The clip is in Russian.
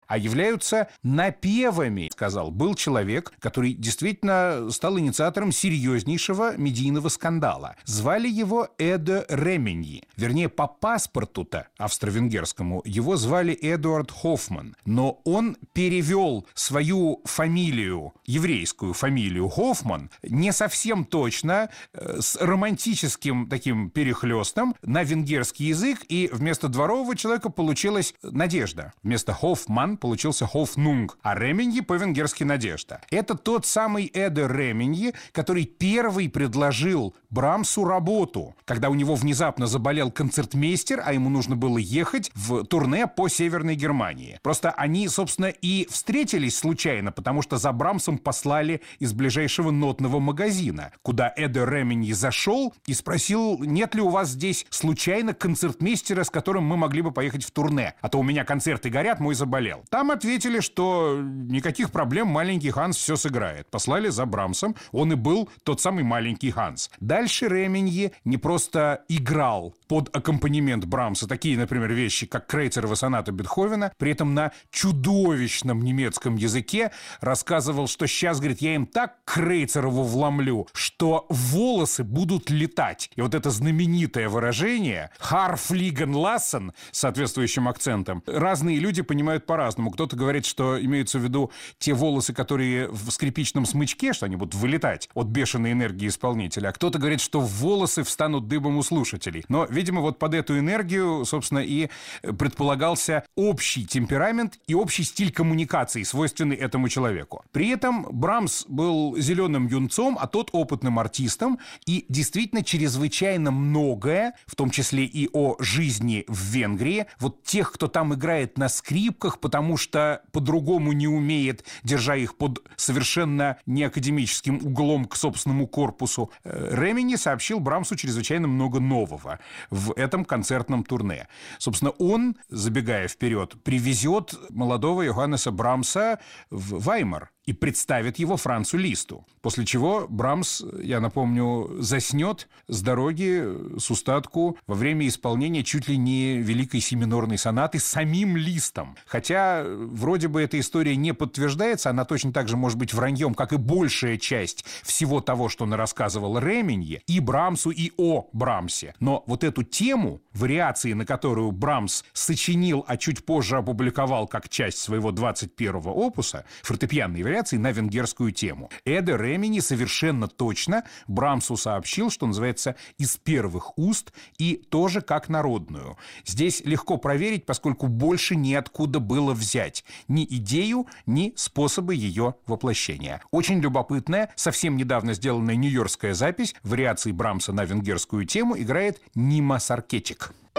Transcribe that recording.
а являются напевами, сказал. Был человек, который действительно стал инициатором серьезнейшего медийного скандала. Звали его Эдо Реминьи. Вернее, по паспорту-то австро-венгерскому его звали Эдуард Хоффман. Но он перевел свою фамилию, еврейскую фамилию Хоффман, не совсем точно, с романтическим таким перехлестом на венгерский язык, и вместо дворового человека получилась Надежда. Вместо Хоффман получился Хофнунг, а Реминьи по-венгерски Надежда. Это тот самый Эдо Реминьи, который первый предложил Брамсу работу, когда у него внезапно заболел концертмейстер, а ему нужно было ехать в турне по Северной Германии. Просто они, собственно, и встретились случайно, потому что за Брамсом послали из ближайшего нотного магазина, куда Эдо Реминьи зашел и спросил, нет ли у вас здесь случайно концертмейстера, с которым мы могли бы поехать в турне, а то у меня концерты горят, мой заболел. Там ответили, что никаких проблем, маленький Ханс все сыграет. Послали за Брамсом, он и был тот самый маленький Ханс. Дальше Реминьи не просто играл под аккомпанемент Брамса такие, например, вещи, как Крейцерова соната Бетховена, при этом на чудовищном немецком языке рассказывал, что сейчас, говорит, я им так Крейцерову вломлю, что волосы будут летать. И вот это знаменитое выражение «Haar fliegen lassen» с соответствующим акцентом разные люди понимают по-разному. Кто-то говорит, что имеются в виду те волосы, которые в скрипичном смычке, что они будут вылетать от бешеной энергии исполнителя, а кто-то говорит, что волосы встанут дыбом у слушателей. Но, видимо, вот под эту энергию, собственно, и предполагался общий темперамент и общий стиль коммуникации, свойственный этому человеку. При этом Брамс был зеленым юнцом, а тот опытным артистом, и действительно чрезвычайно многое, в том числе и о жизни в Венгрии, вот тех, кто там играет на скрипках, потому что по-другому не умеет, держа их под совершенно неакадемическим углом к собственному корпусу, Реминьи сообщил Брамсу чрезвычайно много нового в этом концертном турне. Собственно, он, забегая вперед, привезет молодого Йоханнеса Брамса в Ваймар и представит его Францу Листу. После чего Брамс, я напомню, заснет с дороги, с устатку во время исполнения чуть ли не великой си-минорной сонаты самим Листом. Хотя вроде бы эта история не подтверждается, она точно так же может быть враньем, как и большая часть всего того, что он рассказывал Реминьи и Брамсу, и о Брамсе. Но вот эту тему, вариации на которую Брамс сочинил, а чуть позже опубликовал как часть своего 21-го опуса, фортепианные вариации на венгерскую тему, Эдо Реминьи совершенно точно Брамсу сообщил, что называется, из первых уст и тоже как народную. Здесь легко проверить, поскольку больше неоткуда было взять ни идею, ни способы ее воплощения. Очень любопытная, совсем недавно сделанная нью-йоркская запись вариаций Брамса на венгерскую тему играет Нима Саркетик.